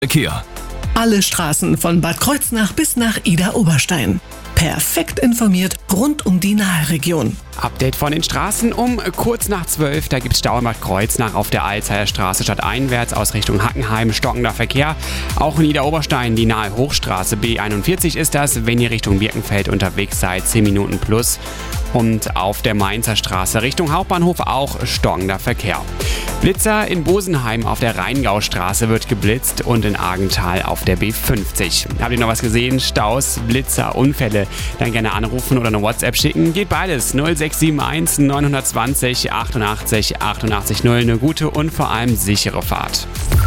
Verkehr. Alle Straßen von Bad Kreuznach bis nach Idar-Oberstein. Perfekt informiert rund um die Nahe-Region. Update von den Straßen um kurz nach 12. Da gibt es Stau in Bad Kreuznach auf der Alzheimer Straße stadteinwärts aus Richtung Hackenheim, stockender Verkehr. Auch in Idar-Oberstein, die nahe Hochstraße B41 ist das, wenn ihr Richtung Birkenfeld unterwegs seid, 10 Minuten plus. Und auf der Mainzer Straße Richtung Hauptbahnhof auch stockender Verkehr. Blitzer in Bosenheim auf der Rheingaustraße wird geblitzt und in Argenthal auf der B50. Habt ihr noch was gesehen? Staus, Blitzer, Unfälle? Dann gerne anrufen oder eine WhatsApp schicken. Geht beides. 0671 920 88 88 0. Eine gute und vor allem sichere Fahrt.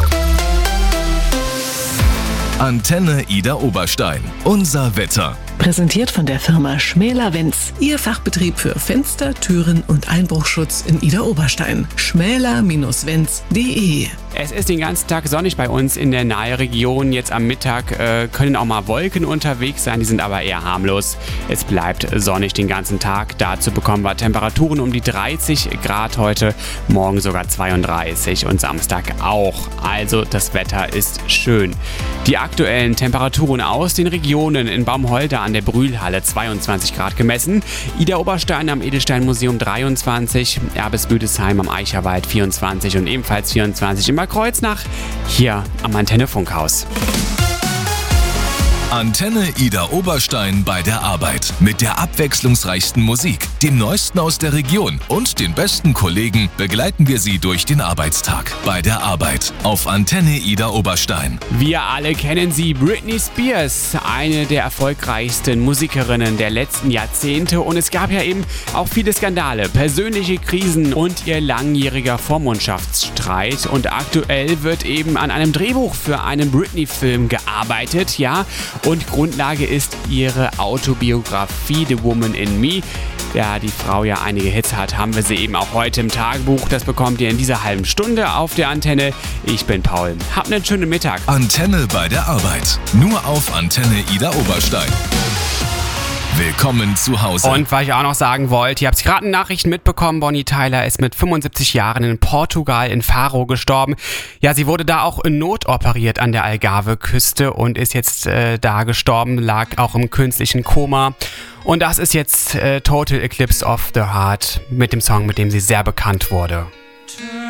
Antenne Idar-Oberstein. Unser Wetter. Präsentiert von der Firma Schmäler-Wenz. Ihr Fachbetrieb für Fenster, Türen und Einbruchschutz in Idar-Oberstein. schmäler-wenz.de. Es ist den ganzen Tag sonnig bei uns in der Nahe-Region. Jetzt am Mittag können auch mal Wolken unterwegs sein, die sind aber eher harmlos. Es bleibt sonnig den ganzen Tag. Dazu bekommen wir Temperaturen um die 30 Grad heute, morgen sogar 32 und Samstag auch. Also das Wetter ist schön. Die aktuellen Temperaturen aus den Regionen: in Baumholder an der Brühlhalle 22 Grad gemessen, Idar-Oberstein am Edelsteinmuseum 23, Erbes-Büdesheim am Eicherwald 24 und ebenfalls 24 in Bad Kreuznach, hier am Antenne Funkhaus. Antenne Idar-Oberstein bei der Arbeit. Mit der abwechslungsreichsten Musik, dem Neuesten aus der Region und den besten Kollegen begleiten wir Sie durch den Arbeitstag. Bei der Arbeit auf Antenne Idar-Oberstein. Wir alle kennen sie, Britney Spears, eine der erfolgreichsten Musikerinnen der letzten Jahrzehnte. Und es gab ja eben auch viele Skandale, persönliche Krisen und ihr langjähriger Vormundschaftsstreit. Und aktuell wird eben an einem Drehbuch für einen Britney-Film gearbeitet, ja. Und Grundlage ist ihre Autobiografie The Woman in Me. Da die Frau ja einige Hits hat, haben wir sie eben auch heute im Tagebuch. Das bekommt ihr in dieser halben Stunde auf der Antenne. Ich bin Paul. Habt einen schönen Mittag. Antenne bei der Arbeit. Nur auf Antenne Idar-Oberstein. Willkommen zu Hause. Und was ich auch noch sagen wollte, ihr habt gerade Nachrichten mitbekommen, Bonnie Tyler ist mit 75 Jahren in Portugal in Faro gestorben. Ja, sie wurde da auch notoperiert an der Algarve-Küste und ist jetzt da gestorben, lag auch im künstlichen Koma. Und das ist jetzt Total Eclipse of the Heart mit dem Song, mit dem sie sehr bekannt wurde.